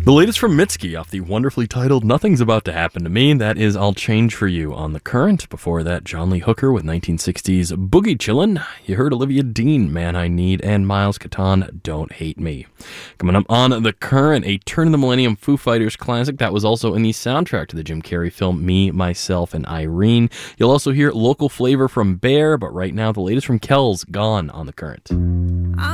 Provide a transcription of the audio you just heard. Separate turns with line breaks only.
The latest from Mitski off the wonderfully titled Nothing's About to Happen to Me. That is I'll Change For You on The Current. Before that, John Lee Hooker with 1960's Boogie Chillin'. You heard Olivia Dean, Man I Need, and Miles Catan, Don't Hate Me. Coming up on The Current, a Turn of the Millennium Foo Fighters classic that was also in the soundtrack to the Jim Carrey film Me, Myself, and Irene. You'll also hear local flavor from Bear, but right now the latest from Kells, Gone on The Current.